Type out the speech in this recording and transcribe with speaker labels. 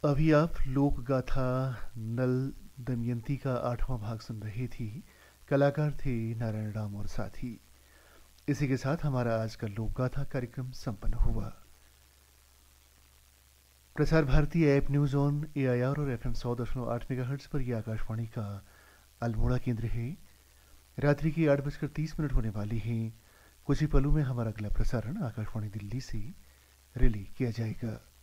Speaker 1: अभी आप लोक गाथा नल दमयंती का 8वां भाग सुन रही थी। कलाकार थे नारायण राम और साथी। इसी के साथ हमारा आज का लोक गाथा कार्यक्रम संपन्न हुआ। Prasar Bharati app news on AIR और FM 100.8 मेगाहर्ट्ज पर यह आकाशवाणी का अल्मोड़ा केंद्र है। रात्रि की 8:30 होने वाली हैं। कुछ ही पलों में हमारा अगला प्रसारण आकाशवाणी दिल्ली से रिले किया जाएगा।